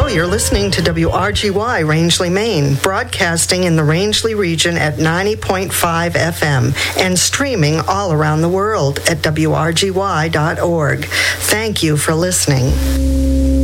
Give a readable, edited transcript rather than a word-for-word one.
you're listening to WRGY Rangeley, Maine, broadcasting in the Rangeley region at 90.5 FM and streaming all around the world at WRGY.org. Thank you for listening.